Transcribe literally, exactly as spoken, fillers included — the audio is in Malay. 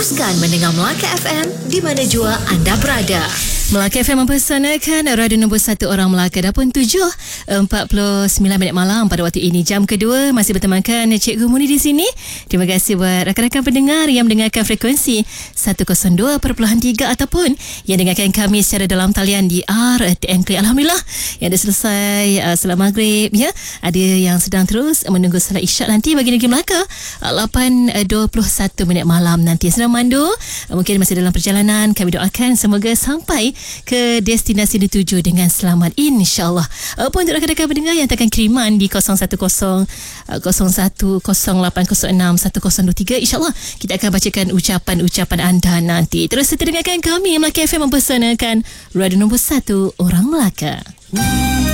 Teruskan mendengar Melaka F M di mana jua anda berada. Melaka F M mempersanakan radio nombor satu orang Melaka dah pun tujuh empat puluh sembilan minit malam pada waktu ini. Jam kedua masih bertemankan Cikgu Muni di sini. Terima kasih buat rakan-rakan pendengar yang mendengarkan frekuensi seratus dua perpuluhan tiga ataupun yang dengarkan kami secara dalam talian di R T N K. Alhamdulillah yang dah selesai uh, salat maghrib ya. Ada yang sedang terus menunggu salat isyak nanti bagi negeri Melaka uh, lapan dua puluh satu minit malam nanti. Sedang mandu uh, mungkin masih dalam perjalanan. Kami doakan semoga sampai ke destinasi dituju dengan selamat insya-Allah. Apa untuk rakan-rakan pendengar yang tekan kiriman di kosong satu kosong kosong satu kosong lapan kosong enam satu kosong dua tiga, insya-Allah kita akan bacakan ucapan-ucapan anda nanti. Terus dengarkan kami Melaka F M mempersanakan radio nombor satu orang Melaka.